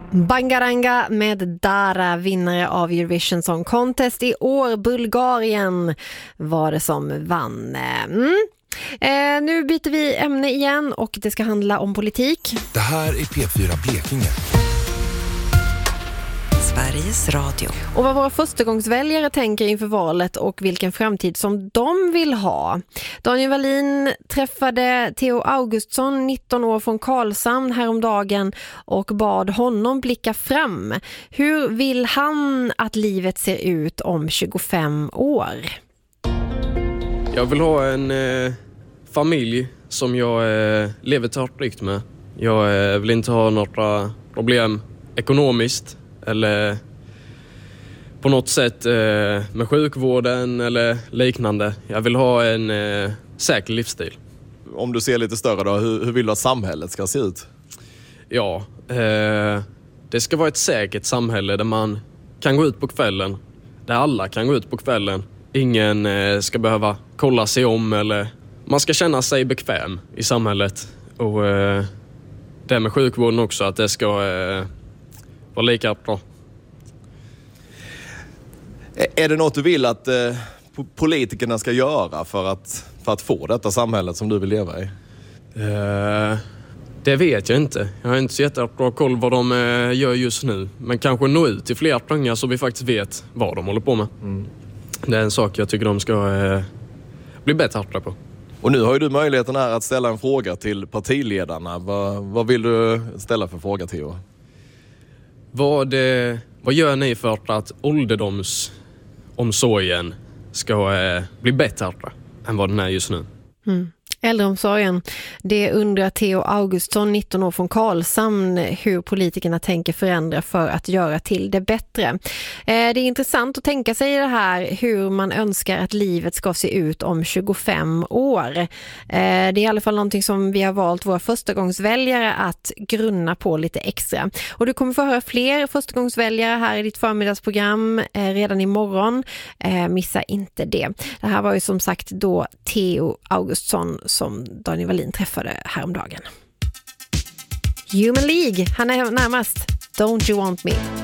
Bangaranga med Dara, vinnare av Eurovision Song Contest i år. Bulgarien var det som vann. Nu byter vi ämne igen och det ska handla om politik. Det här är P4 Blekinge. Sveriges Radio. Och vad våra förstagångsväljare tänker inför valet och vilken framtid som de vill ha. Daniel Wallin träffade Theo Augustsson, 19 år från Karlshamn, häromdagen och bad honom blicka fram. Hur vill han att livet ser ut om 25 år? Jag vill ha en familj som jag lever tryggt med. Jag vill inte ha några problem ekonomiskt eller på något sätt med sjukvården eller liknande. Jag vill ha en säker livsstil. Om du ser lite större då, hur vill du att samhället ska se ut? Ja, det ska vara ett säkert samhälle där man kan gå ut på kvällen. Där alla kan gå ut på kvällen. Ingen ska behöva kolla sig om eller man ska känna sig bekväm i samhället. Och det med sjukvården också, att det ska vara lika bra. Är det något du vill att politikerna ska göra för att få detta samhället som du vill leva i? Det vet jag inte. Jag har inte så jättebra koll vad de gör just nu. Men kanske nå ut till fler pengar så vi faktiskt vet vad de håller på med. Mm. Det är en sak jag tycker de ska bli bättre på. Och nu har ju du möjligheten här att ställa en fråga till partiledarna. Vad vill du ställa för fråga, Theo? Vad gör ni för att ålderdomsomsorgen ska bli bättre än vad den är just nu? Äldreomsorgen. Det undrar Theo Augustsson, 19 år från Karlshamn, hur politikerna tänker förändra för att göra till det bättre. Det är intressant att tänka sig det här hur man önskar att livet ska se ut om 25 år. Det är i alla fall någonting som vi har valt våra förstagångsväljare att grunna på lite extra. Och du kommer få höra fler förstagångsväljare här i ditt förmiddagsprogram redan imorgon. Missa inte det. Det här var ju som sagt då Theo Augustsson som Daniel Wallin träffade häromdagen. Human League, han är närmast. Don't you want me?